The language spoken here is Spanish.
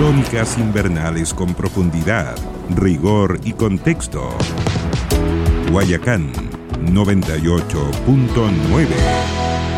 Crónicas invernales con profundidad, rigor y contexto. Guayacán 98.9.